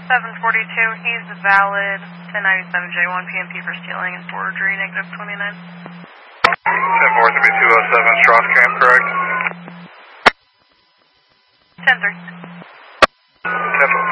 742, he's valid 1097J, 1 PMP for stealing and forgery, negative 29. 10-4 to be 207, Strauss Camp, correct? 10-3. 10-4.